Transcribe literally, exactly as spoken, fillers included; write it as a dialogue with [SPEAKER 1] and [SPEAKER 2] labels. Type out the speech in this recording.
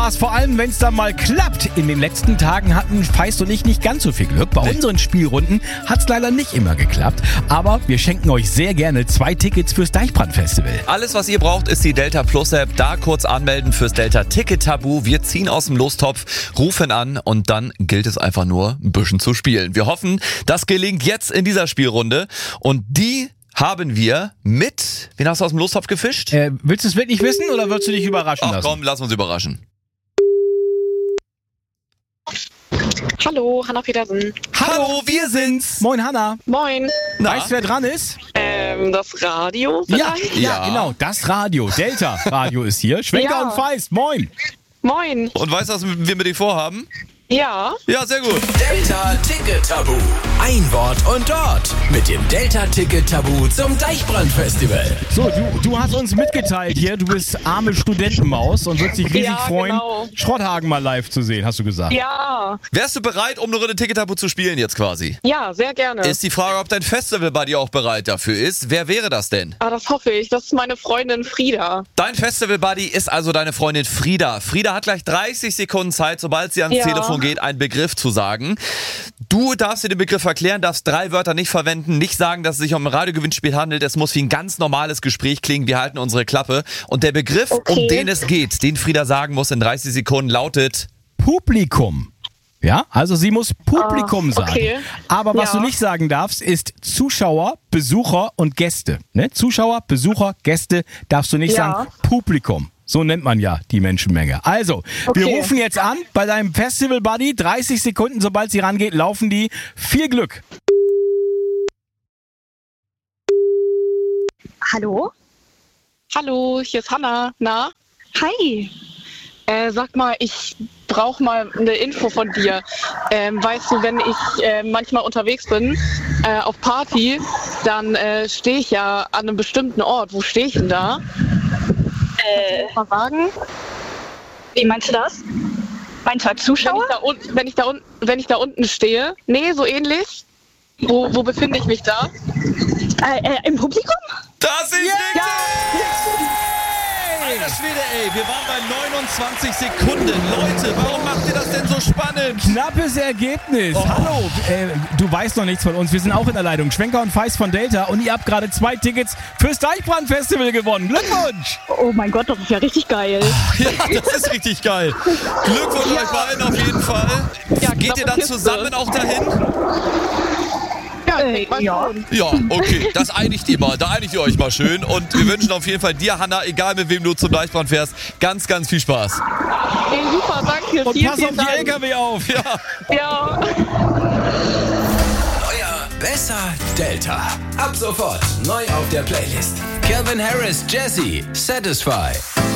[SPEAKER 1] Vor allem, wenn es dann mal klappt. In den letzten Tagen hatten Feist und ich nicht ganz so viel Glück. Bei unseren Spielrunden hat es leider nicht immer geklappt. Aber wir schenken euch sehr gerne zwei Tickets fürs Deichbrand-Festival.
[SPEAKER 2] Alles, was ihr braucht, ist die Delta Plus App. Da kurz anmelden fürs Delta Ticket Tabu. Wir ziehen aus dem Lostopf, rufen an und dann gilt es einfach nur, ein bisschen zu spielen. Wir hoffen, das gelingt jetzt in dieser Spielrunde. Und die haben wir mit... Wen hast du aus dem Lostopf gefischt?
[SPEAKER 1] Äh, willst du es wirklich wissen oder würdest du dich überraschen
[SPEAKER 2] Ach
[SPEAKER 1] lassen?
[SPEAKER 2] komm, lass uns überraschen.
[SPEAKER 3] Hallo, Hanna Petersen.
[SPEAKER 2] Hallo, wir sind's.
[SPEAKER 1] Moin, Hanna.
[SPEAKER 3] Moin.
[SPEAKER 2] Na?
[SPEAKER 1] Weißt du, wer dran ist?
[SPEAKER 3] Ähm, das Radio?
[SPEAKER 1] Ja,
[SPEAKER 3] vielleicht?
[SPEAKER 1] ja,
[SPEAKER 2] Ja.
[SPEAKER 1] genau. Das Radio. Delta Radio ist hier. Schwenker
[SPEAKER 3] Ja.
[SPEAKER 1] und Feist. Moin.
[SPEAKER 3] Moin.
[SPEAKER 2] Und weißt du, was wir mit dir vorhaben?
[SPEAKER 3] Ja.
[SPEAKER 2] Ja, sehr gut.
[SPEAKER 4] Delta Ticket Tabu. Ein Wort und dort. Mit dem Delta Ticket Tabu zum Deichbrand-Festival.
[SPEAKER 1] So, du, du hast uns mitgeteilt hier, du bist arme Studentenmaus und würdest dich riesig
[SPEAKER 3] Ja,
[SPEAKER 1] freuen,
[SPEAKER 3] genau.
[SPEAKER 1] Schrotthagen mal live zu sehen, hast du gesagt.
[SPEAKER 3] Ja.
[SPEAKER 2] Wärst du bereit, um eine Runde Ticket Tabu zu spielen jetzt quasi?
[SPEAKER 3] Ja, sehr gerne.
[SPEAKER 2] Ist die Frage, ob dein Festival-Buddy auch bereit dafür ist. Wer wäre das denn?
[SPEAKER 3] ah, das hoffe ich. Das ist meine Freundin Frieda.
[SPEAKER 2] Dein Festival-Buddy ist also deine Freundin Frieda. Frieda hat gleich dreißig Sekunden Zeit, sobald sie ans
[SPEAKER 3] Ja.
[SPEAKER 2] Telefon geht, einen Begriff zu sagen. Du darfst dir den Begriff erklären, darfst drei Wörter nicht verwenden, nicht sagen, dass es sich um ein Radiogewinnspiel handelt. Es muss wie ein ganz normales Gespräch klingen. Wir halten unsere Klappe. Und der Begriff,
[SPEAKER 3] Okay.
[SPEAKER 2] um den es geht, den Frieda sagen muss in dreißig Sekunden, lautet...
[SPEAKER 1] Publikum. Ja, also sie muss Publikum
[SPEAKER 3] Ah, okay.
[SPEAKER 1] sagen. Aber was
[SPEAKER 3] Ja.
[SPEAKER 1] du nicht sagen darfst, ist Zuschauer, Besucher und Gäste. Ne? Zuschauer, Besucher, Gäste darfst du nicht
[SPEAKER 3] Ja.
[SPEAKER 1] sagen. Publikum. So nennt man ja die Menschenmenge. Also, wir
[SPEAKER 3] Okay.
[SPEAKER 1] rufen jetzt an bei deinem Festival-Buddy. dreißig Sekunden, sobald sie rangeht, laufen die. Viel Glück.
[SPEAKER 5] Hallo?
[SPEAKER 3] Hallo, hier ist Hanna. Na?
[SPEAKER 5] Hi.
[SPEAKER 3] Äh, sag mal, ich brauche mal eine Info von dir. Ähm, weißt du, wenn ich äh, manchmal unterwegs bin, äh, auf Party, dann äh, stehe ich ja an einem bestimmten Ort. Wo stehe ich denn da?
[SPEAKER 5] Äh,
[SPEAKER 3] Mal sagen?
[SPEAKER 5] wie meinst du das? Meinst du als
[SPEAKER 3] Wenn ich,
[SPEAKER 5] Zuschauer?
[SPEAKER 3] da unten, wenn, ich da unten, wenn ich da unten stehe? Nee, so ähnlich. Wo, wo befinde ich mich da?
[SPEAKER 5] Äh, äh, im Publikum?
[SPEAKER 2] Das ist richtig! Alter Schwede, ey, wir waren bei neunundzwanzig Sekunden. Leute, warum macht ihr das denn so spannend?
[SPEAKER 1] Knappes Ergebnis.
[SPEAKER 2] Oh.
[SPEAKER 1] Hallo, äh, du weißt noch nichts von uns. Wir sind auch in der Leitung. Schwenker und Feist von Delta. Und ihr habt gerade zwei Tickets fürs Deichbrand-Festival gewonnen. Glückwunsch!
[SPEAKER 5] Oh mein Gott, das ist ja richtig geil.
[SPEAKER 2] Ja, das ist richtig geil. Glückwunsch euch beiden auf jeden Fall.
[SPEAKER 3] Ja,
[SPEAKER 2] Geht ihr dann
[SPEAKER 3] knappe
[SPEAKER 2] zusammen
[SPEAKER 3] Kiste.
[SPEAKER 2] auch dahin?
[SPEAKER 3] Ja,
[SPEAKER 5] Äh,
[SPEAKER 3] ich weiß
[SPEAKER 5] ja.
[SPEAKER 3] schon.
[SPEAKER 2] Ja, okay, das einigt ihr mal. Da einigt ihr euch mal schön. Und wir wünschen auf jeden Fall dir, Hanna, egal mit wem du zum Deichbrand fährst, ganz, ganz viel Spaß.
[SPEAKER 3] Ey, super, danke.
[SPEAKER 1] Und
[SPEAKER 3] vielen,
[SPEAKER 1] pass auf
[SPEAKER 3] vielen
[SPEAKER 1] die
[SPEAKER 3] Dank.
[SPEAKER 1] L K W auf.
[SPEAKER 2] Ja.
[SPEAKER 3] Ja.
[SPEAKER 4] Euer Besser Delta. Ab sofort neu auf der Playlist. Calvin Harris, Jesse, Satisfy.